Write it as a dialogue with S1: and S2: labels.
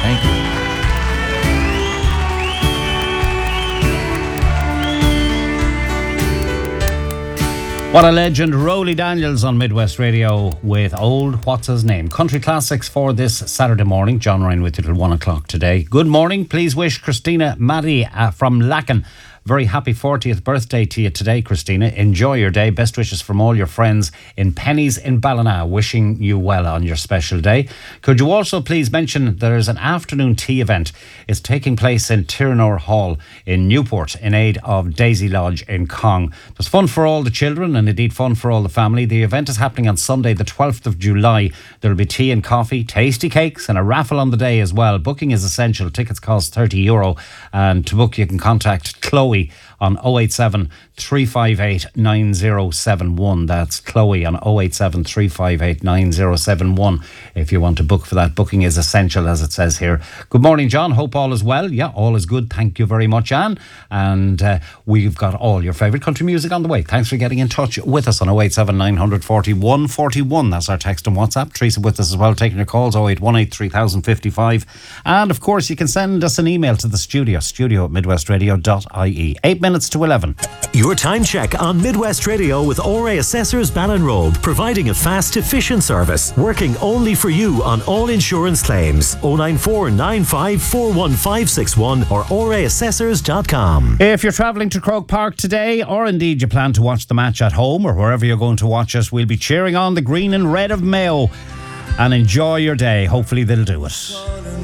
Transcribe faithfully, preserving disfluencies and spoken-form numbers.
S1: Thank you.
S2: What a legend, Rolly Daniels on Midwest Radio with Old What's His Name. Country classics for this Saturday morning. John Ryan with you till one o'clock today. Good morning. Please wish Christina Maddie uh, from Lacken very happy fortieth birthday to you today, Christina. Enjoy your day. Best wishes from all your friends in Pennies in Ballina, wishing you well on your special day. Could you also please mention there's an afternoon tea event. It's taking place in Tirnor Hall in Newport in aid of Daisy Lodge in Cong. There's fun for all the children and indeed fun for all the family. The event is happening on Sunday the twelfth of July. There'll be tea and coffee, tasty cakes and a raffle on the day as well. Booking is essential. Tickets cost thirty euro, and to book you can contact Chloe on oh eight seven, three five eight, nine oh seven one. That's Chloe on oh eight seven, three five eight, nine oh seven one if you want to book for that. Booking is essential, as it says here. Good morning, John. Hope all is well. Yeah, all is good. Thank you very much, Anne. And uh, we've got all your favourite country music on the way. Thanks for getting in touch with us on oh eight seven, nine four one, four one. That's our text and WhatsApp. Teresa with us as well, taking your calls, oh eight one eight, three thousand fifty-five. And of course, you can send us an email to the studio, studio at midwestradio dot I E. Eight minutes to eleven.
S3: Your time check on Midwest Radio with O R A Assessors Ballinrobe, providing a fast, efficient service, working only for you on all insurance claims. oh nine four nine five four one five six one or o r a assessors dot com.
S2: If you're travelling to Croke Park today, or indeed you plan to watch the match at home or wherever you're going to watch it, we'll be cheering on the green and red of Mayo. And enjoy your day. Hopefully they'll do it.